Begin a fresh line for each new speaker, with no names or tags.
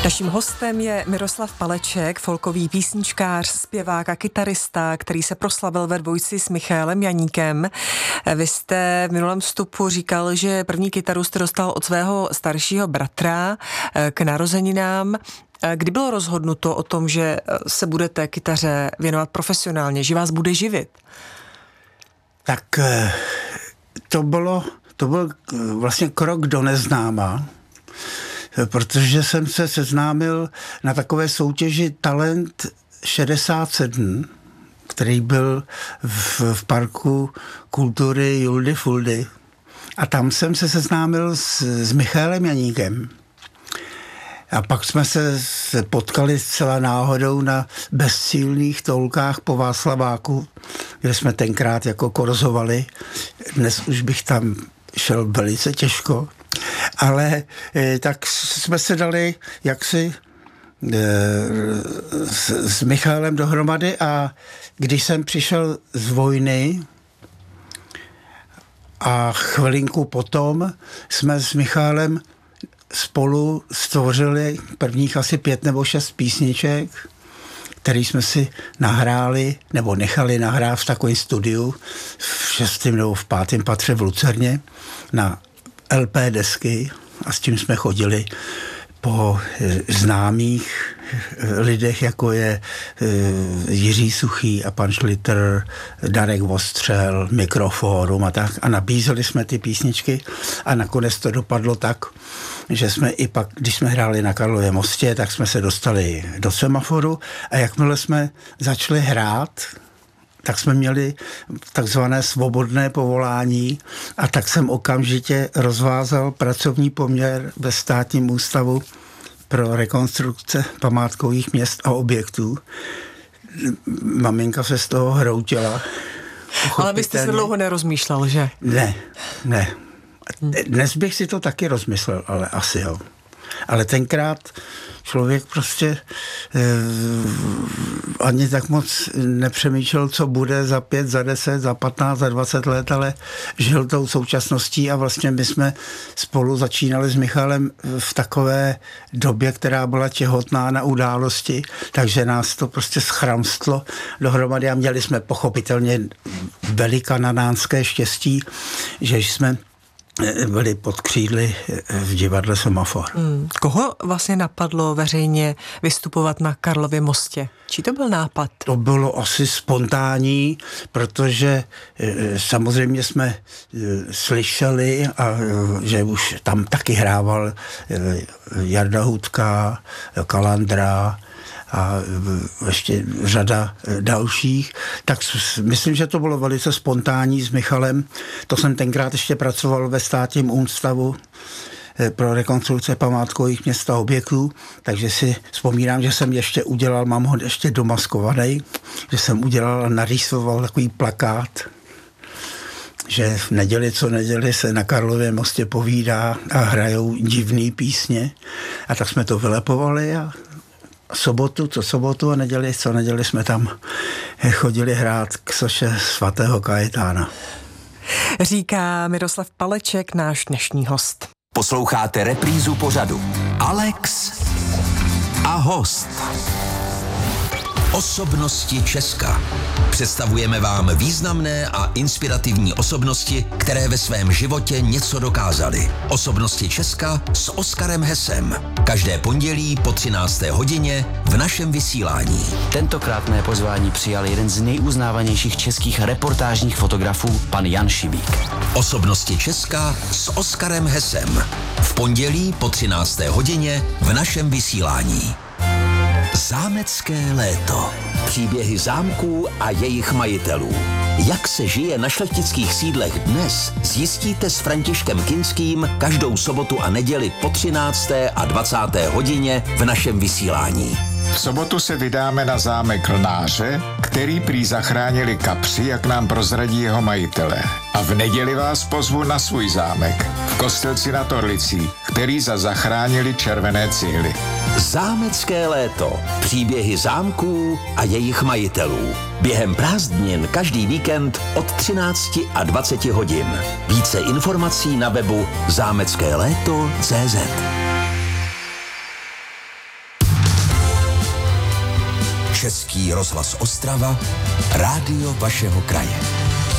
Naším hostem je Miroslav Paleček, folkový písničkář, zpěvák a kytarista, který se proslavil ve dvojici s Michaelem Janíkem. Vy jste v minulém vstupu říkal, že první kytaru jste dostal od svého staršího bratra k narozeninám. Kdy bylo rozhodnuto o tom, že se budete kytaře věnovat profesionálně, že vás bude živit?
Tak to byl vlastně krok do neznáma, protože jsem se seznámil na takové soutěži Talent 67, který byl v parku kultury Juldy Fuldy. A tam jsem se seznámil s Michaelem Janíkem. A pak jsme se potkali zcela náhodou na bezcílných toulkách po Václaváku, kde jsme tenkrát jako korzovali. Dnes už bych tam šel velice těžko. Ale tak jsme se dali jaksi s Michaelem dohromady a když jsem přišel z vojny a chvilinku potom jsme s Michaelem spolu stvořili prvních asi 5 nebo 6 písniček, který jsme si nahráli nebo nechali nahrát v takovém studiu v 6. nebo v 5. patře v Lucerně na LP desky a s tím jsme chodili po známých lidech, jako je Jiří Suchý a pan Šlitr, Darek Vostřel, Mikrofórum a tak. A nabízeli jsme ty písničky a nakonec to dopadlo tak, že jsme i pak, když jsme hráli na Karlově mostě, tak jsme se dostali do Semaforu a jakmile jsme začali hrát, tak jsme měli takzvané svobodné povolání a tak jsem okamžitě rozvázal pracovní poměr ve Státním ústavu pro rekonstrukce památkových měst a objektů. Maminka se z toho hroutila.
Ale vy jste se dlouho nerozmýšlel, že?
Ne. Dnes bych si to taky rozmyslel, ale asi jo. Ale tenkrát člověk prostě ani tak moc nepřemýšlel, co bude za 5, za 10, za 15, za 20 let, ale žil tou současností a vlastně my jsme spolu začínali s Michalem v takové době, která byla těhotná na události, takže nás to prostě schramstlo dohromady a měli jsme pochopitelně velikanadánské štěstí, že jsme byli pod křídly v divadle Semafor.
Koho vlastně napadlo veřejně vystupovat na Karlově mostě? Čí to byl nápad?
To bylo asi spontánní, protože samozřejmě jsme slyšeli, že už tam taky hrával Jarda Hudka, Kalandra a ještě řada dalších, tak myslím, že to bylo velice spontánní s Michalem. To jsem tenkrát ještě pracoval ve Státním ústavu pro rekonstrukce památkových měst a objektů, takže si vzpomínám, že jsem ještě udělal, mám ho ještě domaskovaný, že jsem udělal a narýsoval takový plakát, že v neděli co neděli se na Karlově mostě povídá a hrajou divný písně. A tak jsme to vylepovali a sobotu a neděli jsme tam chodili hrát k soše svatého Kajetána.
Říká Miroslav Paleček, náš dnešní host.
Posloucháte reprízu pořadu Alex a host. Osobnosti Česka. Představujeme vám významné a inspirativní osobnosti, které ve svém životě něco dokázaly. Osobnosti Česka s Oskarem Hesem. Každé pondělí po 13. hodině v našem vysílání.
Tentokrát mé pozvání přijal jeden z nejuznávanějších českých reportážních fotografů, pan Jan Šibík.
Osobnosti Česka s Oskarem Hesem. V pondělí po 13. hodině v našem vysílání. Zámecké léto. Příběhy zámků a jejich majitelů. Jak se žije na šlechtických sídlech dnes, zjistíte s Františkem Kinským každou sobotu a neděli po 13. a 20. hodině v našem vysílání.
V sobotu se vydáme na zámek Lnáře, který prý zachránili kapři, jak nám prozradí jeho majitele. A v neděli vás pozvu na svůj zámek v Kostelci nad Orlicí, který zachránili červené cihly.
Zámecké léto. Příběhy zámků a jejich majitelů. Během prázdnin každý víkend od 13 a 20 hodin. Více informací na webu zámeckéléto.cz. Český rozhlas Ostrava, rádio vašeho kraje.